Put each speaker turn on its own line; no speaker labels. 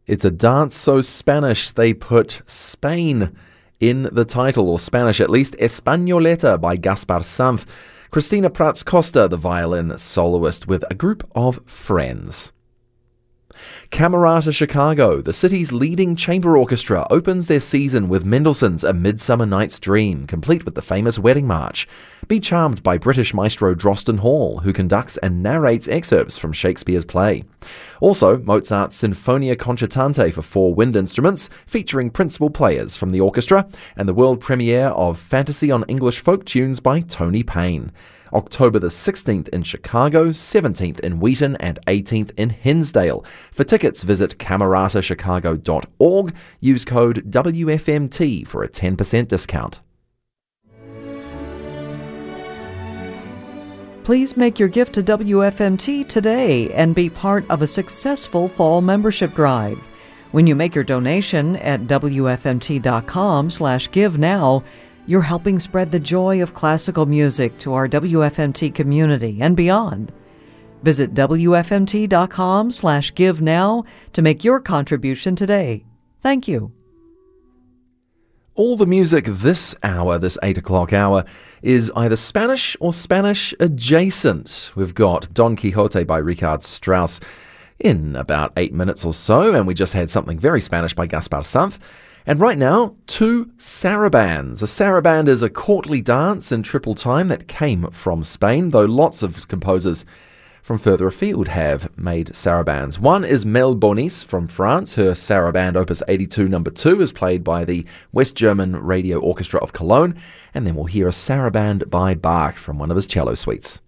It's a dance so Spanish they put Spain in the title, or Spanish at least. Españoleta by Gaspar Sanz. Cristina Prats Costa, the violin soloist, with a group of friends. Camerata Chicago, the city's leading chamber orchestra, opens their season with Mendelssohn's A Midsummer Night's Dream, complete with the famous Wedding March. Be charmed by British maestro Drosten Hall, who conducts and narrates excerpts from Shakespeare's play. Also, Mozart's Sinfonia Concertante for 4 wind instruments, featuring principal players from the orchestra, and the world premiere of Fantasy on English Folk Tunes by Tony Payne. October the 16th in Chicago, 17th in Wheaton, and 18th in Hinsdale. For tickets, visit cameratachicago.org. Use code WFMT for a 10% discount.
Please make your gift to WFMT today and be part of a successful fall membership drive. When you make your donation at WFMT.com/GiveNow, you're helping spread the joy of classical music to our WFMT community and beyond. Visit WFMT.com/GiveNow to make your contribution today. Thank you.
All the music this hour, this 8 o'clock hour, is either Spanish or Spanish adjacent. We've got Don Quixote by Richard Strauss in about 8 minutes or so, and we just had something very Spanish by Gaspar Sanz. And right now, 2 sarabands. A saraband is a courtly dance in triple time that came from Spain, though lots of composers from further afield have made sarabands. One is Mel Bonis from France. Her saraband Opus 82 No. 2 is played by the West German Radio Orchestra of Cologne. And then we'll hear a saraband by Bach from one of his cello suites.